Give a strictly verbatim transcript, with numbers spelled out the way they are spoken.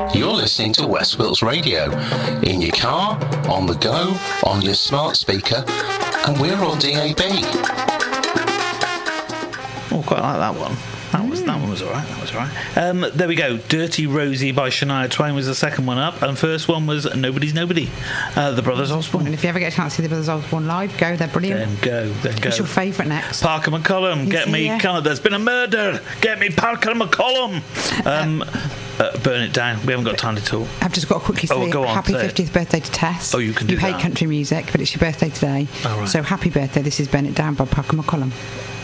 You're listening to West Wilts Radio, in your car, on the go, on your smart speaker, and we're on D A B. Oh, quite like that one. That was mm. that one was all right. That was all right. Um, there we go. Dirty Rosie by Shania Twain was the second one up, and first one was Nobody's Nobody, uh, the Brothers Osborne. And if you ever get a chance to see the Brothers Osborne live, go. They're brilliant. Then go. Then go. What's your favourite next? Parker McCollum. Is Get he, me. yeah? Kind of, there's been a murder. Get me Parker McCollum. Um, uh, burn it down. We haven't got time to talk. I've just got to quickly say Oh, go on, happy say it. fiftieth birthday to Tess. Oh, you can do You hate that. country music, but it's your birthday today. Oh, right. So happy birthday. This is Burn It Down by Parker McCollum.